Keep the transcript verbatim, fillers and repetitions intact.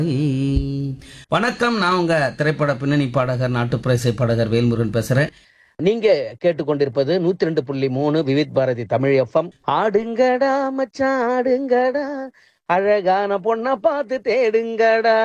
வணக்கம். நான் உங்க திரைப்பட பின்னணி பாடகர், நாட்டுப்புற இசை பாடகர் வேல்முருகன் பேசுறேன். நீங்க கேட்டுக்கொண்டிருப்பது நூத்தி ரெண்டு புள்ளி மூணு விவித் பாரதி தமிழ் எஃப்எம். ஆடுங்கடா மச்சான் ஆடுங்கடா, அழகான பொண்ண பார்த்து தேடுங்கடா.